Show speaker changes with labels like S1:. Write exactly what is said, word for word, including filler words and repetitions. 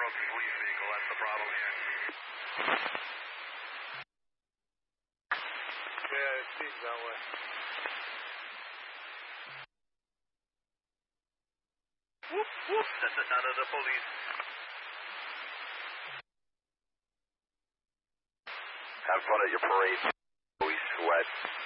S1: broken police vehicle. That's the problem here.
S2: Yeah, it seems that way.
S1: Whoop, whoop. That's the sound of the police.
S3: Have fun at your parade. We sweat.